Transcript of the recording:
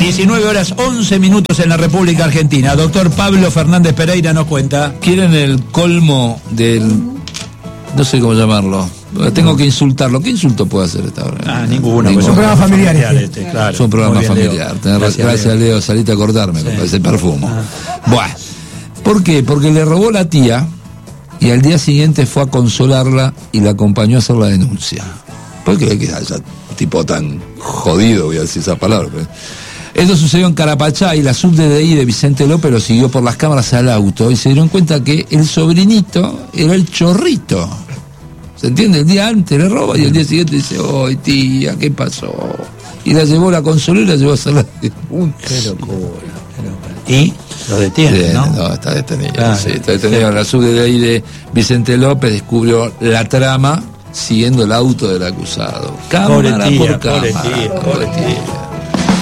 19:11 en la República Argentina. Doctor Pablo Fernández Pereira nos cuenta. ¿Quieren el colmo del... no sé cómo llamarlo? Tengo que insultarlo. ¿Qué insulto puedo hacer esta hora? Ninguno. Es un programa familiar claro. Es un programa familiar. Gracias, Leo. Salite a cortarme con ese perfume. Bueno, ¿por qué? Porque le robó la tía y al día siguiente fue a consolarla y la acompañó a hacer la denuncia. ¿Por qué que haya tipo tan jodido, voy a decir esa palabra? Esto sucedió en Carapachá y la sub-DDI de Vicente López lo siguió por las cámaras al auto y se dieron cuenta que el sobrinito era el chorrito. ¿Se entiende? El día antes le roba y el día siguiente dice, ¡ay, tía, qué pasó! Y la llevó, la consoló y la llevó a hacer la denuncia. ¡Qué locura! ¿Y? Lo detienen, ¿no? No, está detenido. Sí, está detenido. La sub-DDI de Vicente López descubrió la trama siguiendo el auto del acusado. Cámara por cámara. Pobre tía.